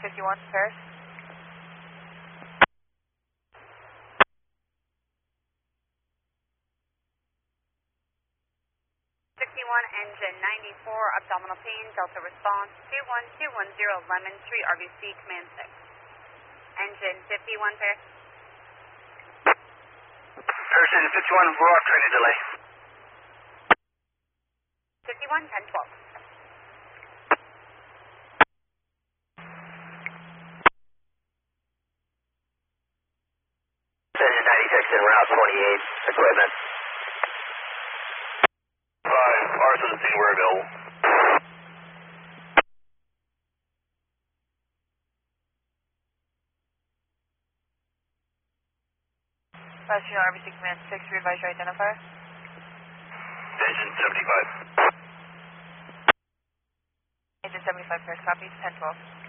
51, Paris. 61, engine 94, abdominal pain, Delta response, 21210 Lemon Street, RBC, command 6. Engine 51, Paris. Paris, engine 51, we're off training delay. 51, 1012. Engine 96 en route 28, equipment. 5, R17, we're available. Passenger RBC command 6, revise your identifier. Engine 75. Engine 75, Paris, copy, 1012.